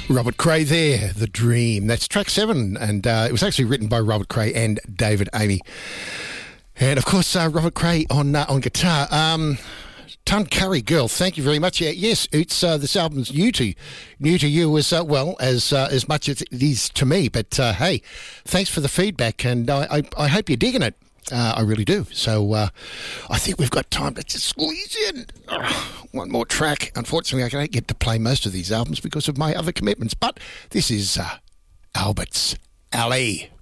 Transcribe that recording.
Robert Cray there, The Dream. That's track 7, and it was actually written by Robert Cray and David Amy. And, of course, Robert Cray on guitar. Ton Curry Girl, thank you very much. Yes, it's this album's new to you as well as much as it is to me. But, hey, thanks for the feedback, and I hope you're digging it. I really do. So I think we've got time to just squeeze in one more track. Unfortunately, I don't get to play most of these albums because of my other commitments. But this is Albert's Alley.